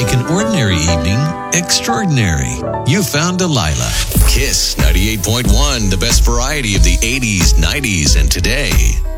make an ordinary evening extraordinary. You found Delilah. Kiss 98.1, the best variety of the 80s, 90s, and today.